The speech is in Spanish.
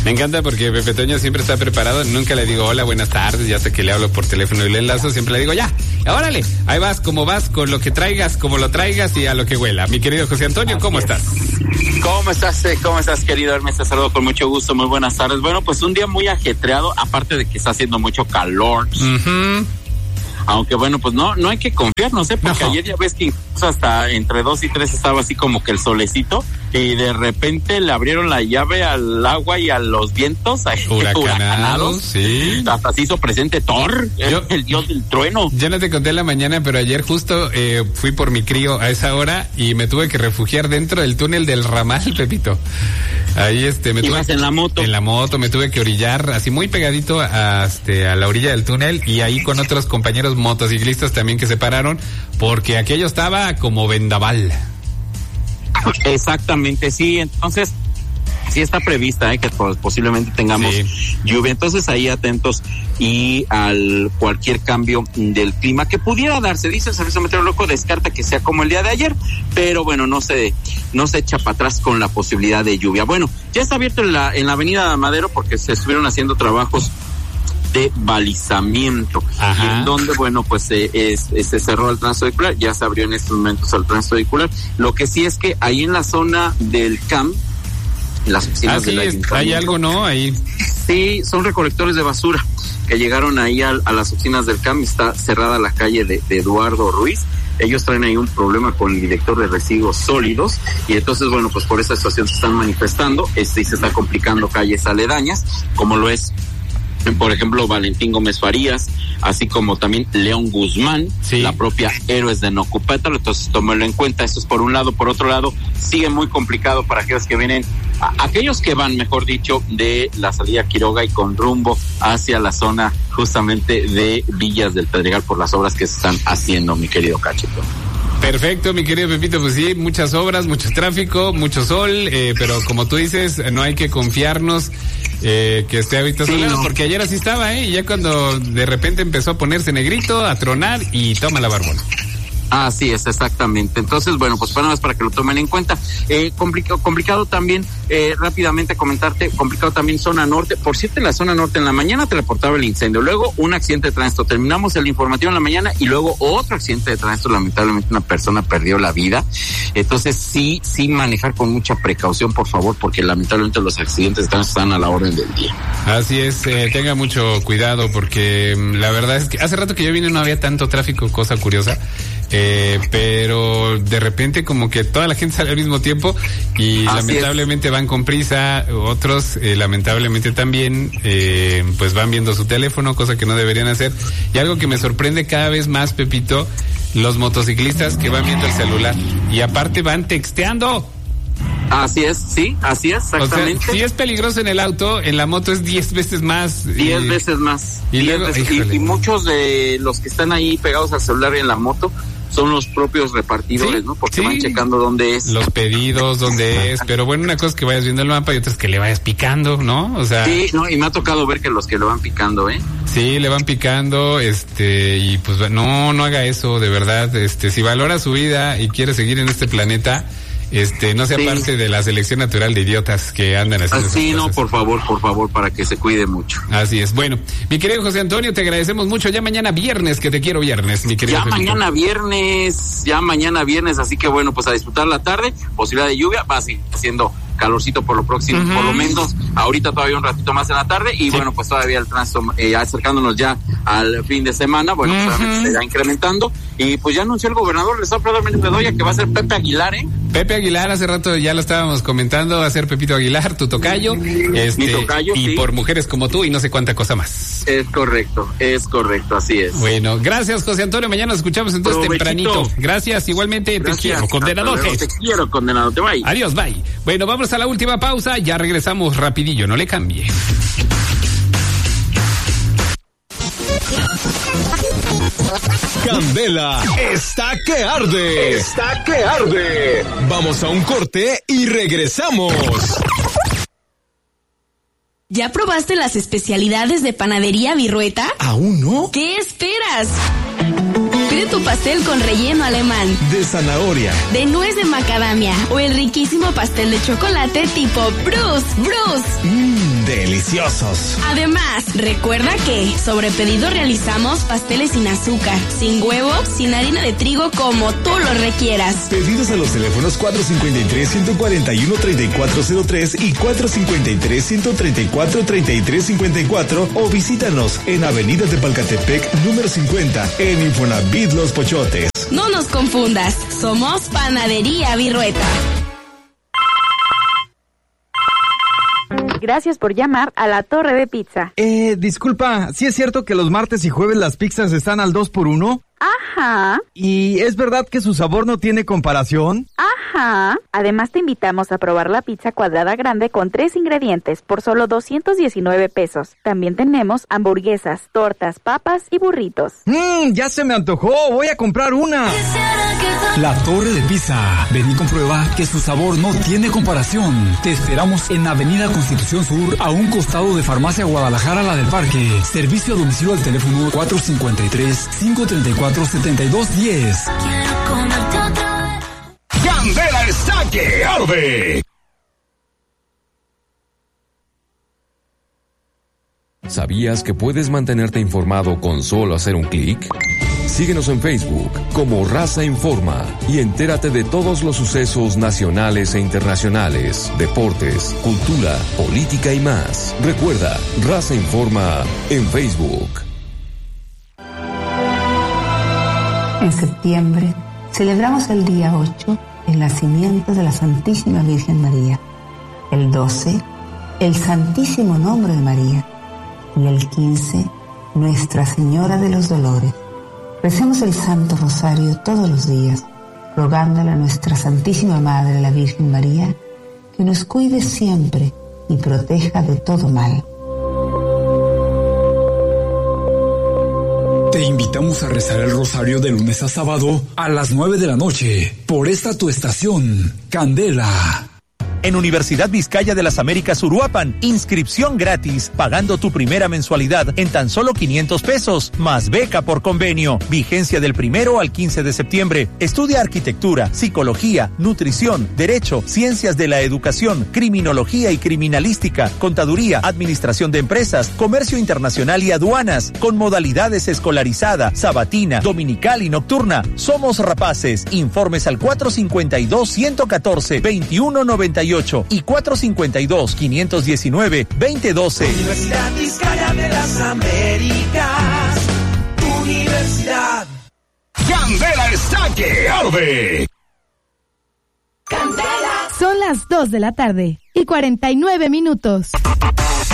Me encanta porque Pepe Toño siempre está preparado, nunca le digo hola, buenas tardes, ya sé que le hablo por teléfono y le enlazo, siempre le digo ya, órale, ahí vas, como vas, con lo que traigas, como lo traigas y a lo que huela. Mi querido José Antonio, ¿cómo estás? ¿Cómo estás, querido Hermes? Te saludo con mucho gusto, muy buenas tardes. Bueno, pues un día muy ajetreado, aparte de que está haciendo mucho calor. Aunque bueno, pues no hay que confiarnos, porque ayer ya ves que incluso hasta entre 2 y 3 estaba así como que el solecito, y de repente le abrieron la llave al agua y a los vientos huracanados. Sí. Hasta se hizo presente Thor, el dios del trueno. Ya no te conté en la mañana, pero ayer justo fui por mi crío a esa hora y me tuve que refugiar dentro del túnel del ramal, Pepito. Ahí me tuve en la moto. En la moto me tuve que orillar así muy pegadito a la orilla del túnel, y ahí con otros compañeros motociclistas también que se pararon porque aquello estaba como vendaval. Exactamente, sí, entonces sí está prevista que posiblemente tengamos lluvia, entonces ahí atentos y al cualquier cambio del clima que pudiera darse. Dice el Servicio Meteorológico, descarta que sea como el día de ayer, pero bueno, no se echa para atrás con la posibilidad de lluvia. Bueno, ya está abierto en la avenida Madero porque se estuvieron haciendo trabajos de balizamiento, en donde bueno pues se cerró el tránsito vehicular, ya se abrió en estos momentos el tránsito vehicular. Lo que sí es que ahí en la zona del CAM, en las oficinas del ayuntamiento, hay algo, ¿no? Ahí sí, son recolectores de basura que llegaron ahí a las oficinas del CAM. Está cerrada la calle de Eduardo Ruiz. Ellos traen ahí un problema con el director de residuos sólidos, y entonces bueno pues por esa situación se están manifestando, y se está complicando calles aledañas, como lo es por ejemplo Valentín Gómez Farías, así como también León Guzmán, la propia Héroes de Nocupétalo. Entonces tómelo en cuenta, eso es por un lado. Por otro lado, sigue muy complicado para aquellos que vienen, aquellos que van, mejor dicho, de la salida Quiroga y con rumbo hacia la zona justamente de Villas del Pedregal por las obras que se están haciendo, mi querido Cachito. Perfecto, mi querido Pepito, pues sí, muchas obras, mucho tráfico, mucho sol, pero como tú dices, no hay que confiarnos que esté ahorita soleado, porque ayer así estaba, y ya cuando de repente empezó a ponerse negrito, a tronar, y toma la barbona. Así es, exactamente. Entonces, bueno, pues nada más para que lo tomen en cuenta. Complicado también, rápidamente comentarte, complicado también zona norte. Por cierto, en la zona norte, en la mañana te reportaba el incendio, luego un accidente de tránsito, terminamos el informativo en la mañana y luego otro accidente de tránsito, lamentablemente una persona perdió la vida. Entonces, sí manejar con mucha precaución, por favor, porque lamentablemente los accidentes de tránsito están a la orden del día. Así es, tenga mucho cuidado, porque la verdad es que hace rato que yo vine no había tanto tráfico, cosa curiosa. Pero de repente como que toda la gente sale al mismo tiempo y lamentablemente van con prisa, otros lamentablemente también pues van viendo su teléfono, cosa que no deberían hacer. Y algo que me sorprende cada vez más, Pepito, los motociclistas que van viendo el celular y aparte van texteando. Así es, sí, así es, exactamente. O sea, si es peligroso en el auto, en la moto es 10 veces más. 10 veces más. Y muchos de los que están ahí pegados al celular en la moto son los propios repartidores, ¿no? Porque van checando dónde es. Los pedidos, dónde es. Pero bueno, una cosa es que vayas viendo el mapa y otra es que le vayas picando, ¿no? O sea. Sí, no, y me ha tocado ver que los que le van picando, Sí, le van picando, y pues no haga eso, de verdad. Si valora su vida y quiere seguir en este planeta, no sea parte de la selección natural de idiotas que andan haciendo así. No, por favor, para que se cuide mucho. Así es. Bueno, mi querido José Antonio, te agradecemos mucho. Ya mañana viernes, que te quiero viernes, mi querido. Ya mañana viernes, así que bueno, pues a disfrutar la tarde. Posibilidad de lluvia, va a seguir haciendo calorcito por lo próximo, por lo menos ahorita todavía un ratito más en la tarde, y bueno, pues todavía el tránsito acercándonos ya al fin de semana, bueno, pues se va incrementando, y pues ya anunció el gobernador del estado Pedro Méndez Bedoya que va a ser Pepe Aguilar, Pepe Aguilar, hace rato ya lo estábamos comentando, va a ser Pepito Aguilar, tu tocayo, mi tocayo, y por mujeres como tú y no sé cuánta cosa más. Es correcto, así es. Bueno, gracias José Antonio, mañana nos escuchamos entonces tempranito. Gracias, igualmente. Gracias. Te quiero, condenado. Te quiero, condenado, te bye. Adiós, bye. Bueno, vamos a la última pausa, ya regresamos rapidillo, no le cambie. Candela está que arde. Vamos a un corte y regresamos. ¿Ya probaste las especialidades de Panadería Virrueta? ¿Aún no? ¿Qué esperas? Pide tu pastel con relleno alemán, de zanahoria, de nuez de macadamia o el riquísimo pastel de chocolate tipo Bruce. Deliciosos. Además, recuerda que sobre pedido realizamos pasteles sin azúcar, sin huevo, sin harina de trigo, como tú lo requieras. Pedidos a los teléfonos 453-141-3403 y 453-134-3354 o visítanos en Avenida de Palcatepec, número 50, en Infonavit Los Pochotes. No nos confundas, somos Panadería Virrueta. Gracias por llamar a La Torre de Pizza. Disculpa, ¿sí es cierto que los martes y jueves las pizzas están al 2x1? Ajá. ¿Y es verdad que su sabor no tiene comparación? Ajá. Además te invitamos a probar la pizza cuadrada grande con 3 ingredientes por solo 219 pesos. También tenemos hamburguesas, tortas, papas y burritos. Ya se me antojó, voy a comprar una. La Torre de Pizza. Ven y comprueba que su sabor no tiene comparación. Te esperamos en Avenida Constitución Sur, a un costado de Farmacia Guadalajara, la del Parque. Servicio a domicilio al teléfono 453-534-7210. ¡Candela está que arde! ¿Sabías que puedes mantenerte informado con solo hacer un clic? Síguenos en Facebook como Raza Informa y entérate de todos los sucesos nacionales e internacionales, deportes, cultura, política y más. Recuerda, Raza Informa en Facebook. En septiembre celebramos el día 8, el nacimiento de la Santísima Virgen María. El 12, el Santísimo Nombre de María. Y el 15, Nuestra Señora de los Dolores. Recemos el Santo Rosario todos los días, rogándole a nuestra Santísima Madre, la Virgen María, que nos cuide siempre y proteja de todo mal. Te invitamos a rezar el rosario de lunes a sábado a las 9 de la noche por esta tu estación, Candela. En Universidad Vizcaya de las Américas Uruapan, inscripción gratis, pagando tu primera mensualidad en tan solo 500 pesos, más beca por convenio. Vigencia del 1 al 15 de septiembre. Estudia arquitectura, psicología, nutrición, derecho, ciencias de la educación, criminología y criminalística, contaduría, administración de empresas, comercio internacional y aduanas, con modalidades escolarizada, sabatina, dominical y nocturna. Somos rapaces. Informes al 452-114-2198 y 452-519-2012. Universidad Vizcaya de las Américas. Universidad. ¡Candela está que arde! Son las 2 de la tarde y 49 minutos.